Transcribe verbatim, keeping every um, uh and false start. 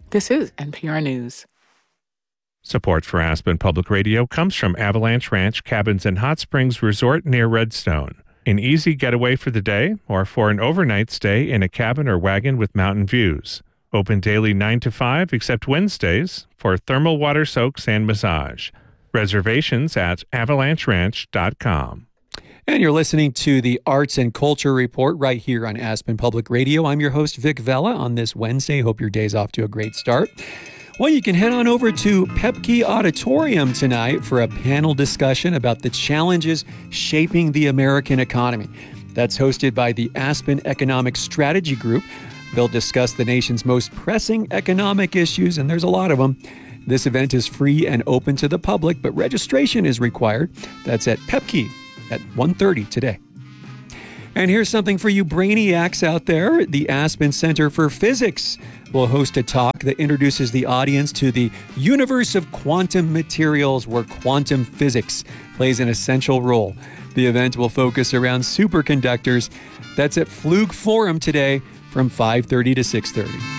This is N P R News. Support for Aspen Public Radio comes from Avalanche Ranch Cabins and Hot Springs Resort near Redstone. An easy getaway for the day or for an overnight stay in a cabin or wagon with mountain views. Open daily nine to five except Wednesdays for thermal water soaks and massage. Reservations at avalanche ranch dot com. And you're listening to the Arts and Culture Report right here on Aspen Public Radio. I'm your host, Vic Vela, on this Wednesday. Hope your day's off to a great start. Well, you can head on over to Pepke Auditorium tonight for a panel discussion about the challenges shaping the American economy. That's hosted by the Aspen Economic Strategy Group. They'll discuss the nation's most pressing economic issues, and there's a lot of them. This event is free and open to the public, but registration is required. That's at Pepke at one thirty today. And here's something for you brainiacs out there. The Aspen Center for Physics will host a talk that introduces the audience to the universe of quantum materials, where quantum physics plays an essential role. The event will focus around superconductors. That's at Flug Forum today from five thirty to six thirty.